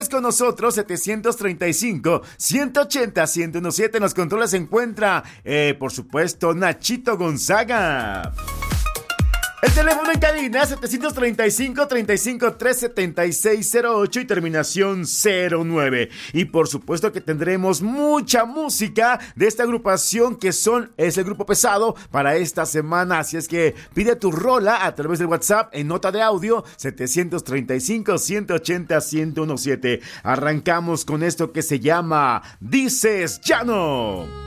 con nosotros, 735-180-1017. En los controles se encuentra, por supuesto, Nachito Gonzaga. El teléfono en cabina, 735-353-7608 y terminación 09. Y por supuesto que tendremos mucha música de esta agrupación es el Grupo Pesado para esta semana. Así es que pide tu rola a través del WhatsApp en nota de audio 735-180-1017. Arrancamos con esto que se llama Dices Ya No.